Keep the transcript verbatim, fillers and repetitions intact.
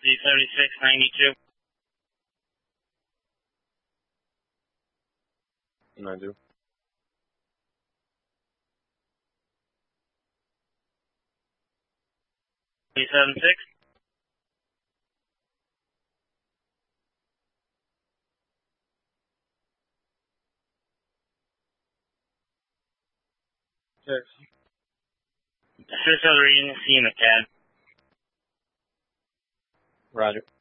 D thirty-six ninety-two. ninety-two. D seventy-six. Six. Six other agency in the cab. Roger.